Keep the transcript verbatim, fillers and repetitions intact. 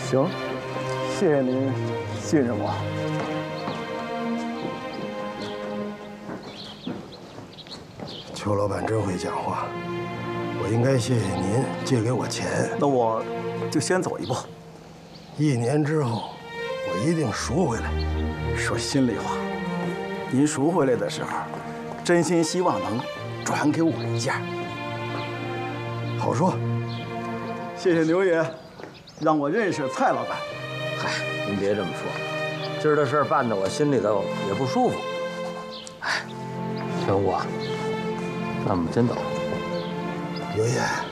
行，谢谢您信任我。 邱老板真会讲话，我应该谢谢您借给我钱。 那我就先走一步， 一年之后，我一定赎回来。 说心里话，您赎回来的时候，真心希望能转给我一件。 好说。 谢谢牛爷，让我认识蔡老板。 嗨，您别这么说，今儿的事儿办得我心里头也不舒服。哎，小吴啊，那我们先走。 牛爷。